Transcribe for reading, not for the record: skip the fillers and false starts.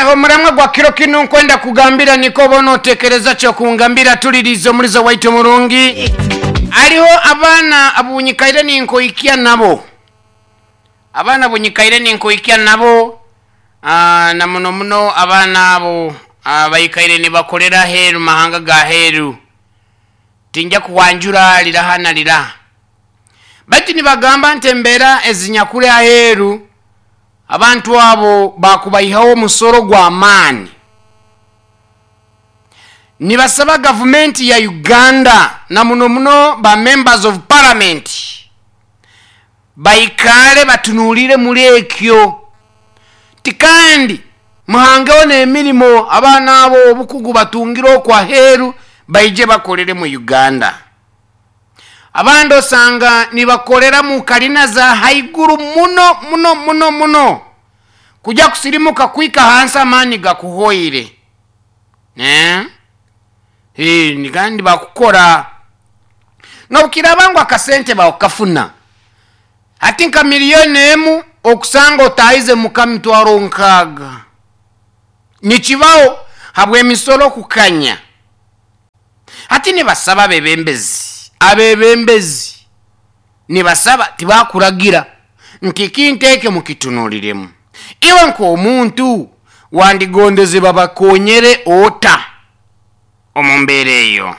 omuramwa gwa kiro kino nkwenda kugambira niko bono tekereza kyo kungambira tulirizo mulizo waito murungi aliho abana abunyikaire ninkoikya nabo abana bunyikaire ninkoikya nabo na muno abana abo bayikaire ni bakolera heru mahanga ga heru tinja kuwanjura lirahana lira bati ni bagamba ntembera ezinyakure heru abantu abo bakubayihawo musoro gwa amani nibasaba government ya Uganda na muno ba members of parliament bayikale batunulire muri ekyo tikandi muhangeho n'emirimo abana abo obukugu batungiro kwa heru bayije bakolere mu Uganda abando sanga nibakolera mu kalina za haiguru muno kujya kusirimuka kwika hansa mani gakuhoire ni kandi bakukora nokira bangu akasente bakafuna ati nka miliyoni emu okusanga otaize mukamitwaro nkaga nikibao habwe misoro kukanya ati ne basaba abebembezi ni basaba tibakuragira nkikinteke mukitunuliremu iwe nko omuntu wandigondeze babakonyere ota omumbere eyo